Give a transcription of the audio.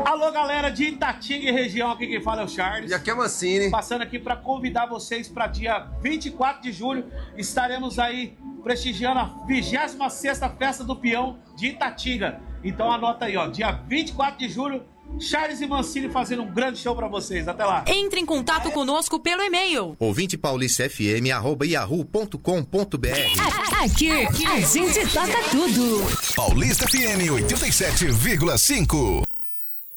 Alô, galera de Itatinga e região, aqui quem fala é o Charles. E aqui é Mancini. Passando aqui para convidar vocês para dia 24 de julho. Estaremos aí prestigiando a 26ª Festa do Peão de Itatinga. Então anota aí, ó, dia 24 de julho, Charles e Mancini fazendo um grande show pra vocês. Até lá. Entre em contato conosco pelo e-mail ouvintepaulicafm@yahoo.com.br. Aqui a gente toca tudo. Paulista FM 87,5.